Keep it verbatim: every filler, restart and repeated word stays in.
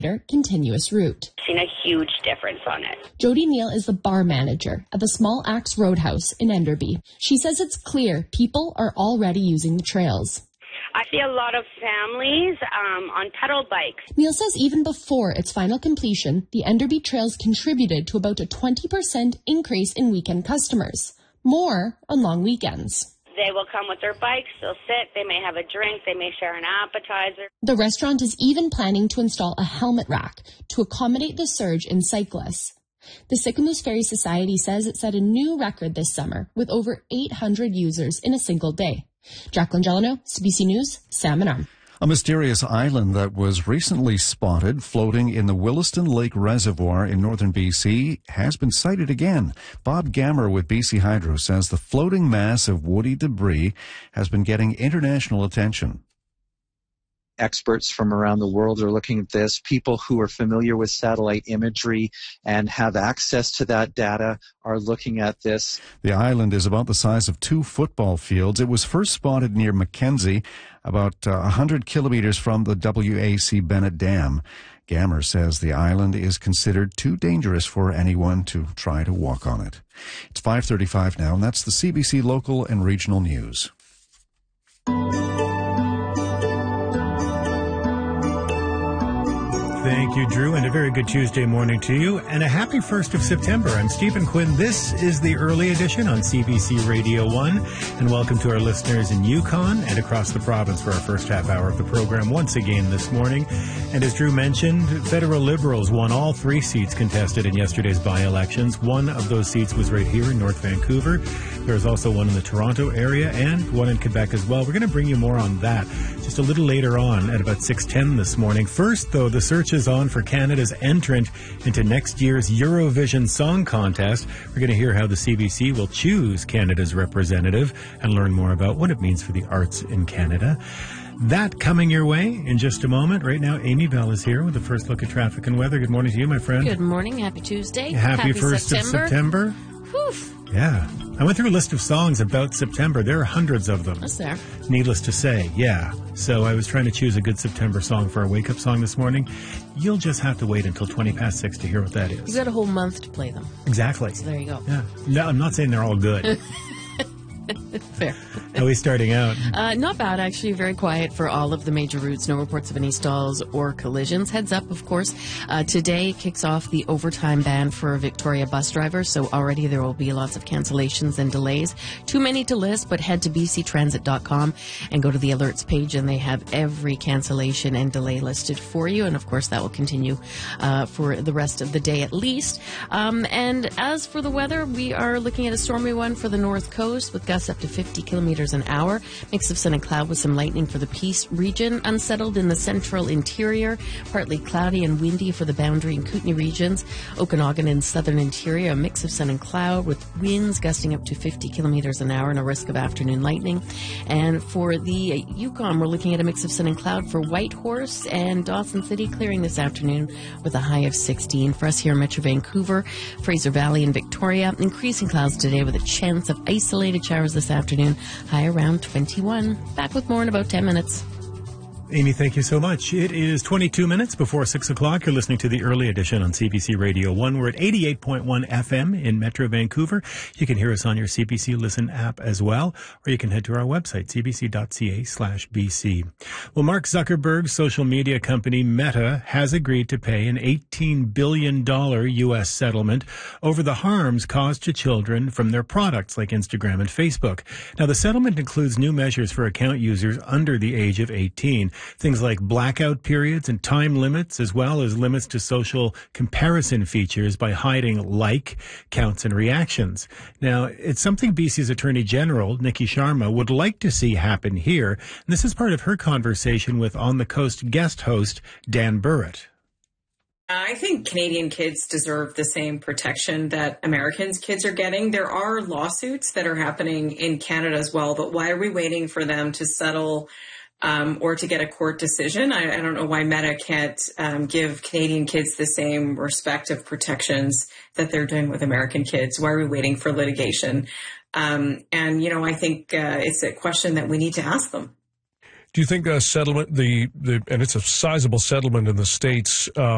continuous route. Seen a huge difference on it. Jody Neal is the bar manager at the Small Axe Roadhouse in Enderby. She says it's clear people are already using the trails. I see a lot of families um, on pedal bikes. Neal says even before its final completion, the Enderby trails contributed to about a twenty percent increase in weekend customers. More on long weekends. They will come with their bikes, they'll sit, they may have a drink, they may share an appetizer. The restaurant is even planning to install a helmet rack to accommodate the surge in cyclists. The Sicamous Ferry Society says it set a new record this summer with over eight hundred users in a single day. Jacqueline Gelano, C B C News, Salmon Arm. A mysterious island that was recently spotted floating in the Williston Lake Reservoir in northern B C has been sighted again. Bob Gammer with B C Hydro says the floating mass of woody debris has been getting international attention. Experts from around the world are looking at this. People who are familiar with satellite imagery and have access to that data are looking at this. The island is about the size of two football fields. It was first spotted near Mackenzie, about uh, one hundred kilometers from the W A C Bennett Dam. Gammer says the island is considered too dangerous for anyone to try to walk on it. It's five thirty-five now, and that's the C B C local and regional news. Thank you, Drew, and a very good Tuesday morning to you, and a happy first of September. I'm Stephen Quinn. This is the early edition on C B C Radio one, and welcome to our listeners in Yukon and across the province for our first half hour of the program once again this morning. And as Drew mentioned, federal Liberals won all three seats contested in yesterday's by-elections. One of those seats was right here in North Vancouver. There's also one in the Toronto area and one in Quebec as well. We're going to bring you more on that just a little later on at about six ten this morning. First, though, the search is on for Canada's entrant into next year's Eurovision Song Contest. We're going to hear how the C B C will choose Canada's representative and learn more about what it means for the arts in Canada. That coming your way in just a moment. Right now, Amy Bell is here with the first look at traffic and weather. Good morning to you, my friend. Good morning. Happy Tuesday. Happy, Happy first September. of September. Whew. Yeah. I went through a list of songs about September. There are hundreds of them. That's there. Needless to say, yeah. So I was trying to choose a good September song for our wake-up song this morning. You'll just have to wait until twenty past six to hear what that is. You got a whole month to play them. Exactly. So there you go. Yeah. No, I'm not saying they're all good. Fair. How are we starting out? Uh, not bad, actually. Very quiet for all of the major routes. No reports of any stalls or collisions. Heads up, of course. Uh, today kicks off the overtime ban for Victoria bus drivers, so already there will be lots of cancellations and delays. Too many to list, but head to b c transit dot com and go to the alerts page, and they have every cancellation and delay listed for you. And, of course, that will continue uh, for the rest of the day at least. Um, and as for the weather, we are looking at a stormy one for the north coast with gusts up to fifty kilometers an hour. Mix of sun and cloud with some lightning for the Peace region. Unsettled in the central interior. Partly cloudy and windy for the Boundary and Kootenay regions. Okanagan and southern interior. A mix of sun and cloud with winds gusting up to fifty kilometers an hour and a risk of afternoon lightning. And for the Yukon, we're looking at a mix of sun and cloud for Whitehorse and Dawson City, clearing this afternoon with a high of sixteen. For us here in Metro Vancouver, Fraser Valley and Victoria, increasing clouds today with a chance of isolated showers this afternoon, high around twenty-one. Back with more in about ten minutes. Amy, thank you so much. It is twenty-two minutes before six o'clock. You're listening to the early edition on C B C Radio one. We're at eighty-eight point one F M in Metro Vancouver. You can hear us on your C B C Listen app as well, or you can head to our website, c b c dot c a slash b c. Well, Mark Zuckerberg's social media company Meta has agreed to pay an eighteen billion dollars U S settlement over the harms caused to children from their products like Instagram and Facebook. Now, the settlement includes new measures for account users under the age of eighteen. Things like blackout periods and time limits, as well as limits to social comparison features by hiding like counts and reactions. Now, it's something B C's Attorney General, Nikki Sharma, would like to see happen here. And this is part of her conversation with On the Coast guest host Dan Burritt. I think Canadian kids deserve the same protection that Americans' kids are getting. There are lawsuits that are happening in Canada as well, but why are we waiting for them to settle Um, or to get a court decision? I, I don't know why Meta can't um, give Canadian kids the same respective protections that they're doing with American kids. Why are we waiting for litigation? Um, and, you know, I think uh, it's a question that we need to ask them. Do you think a settlement, the, the and it's a sizable settlement in the States, uh,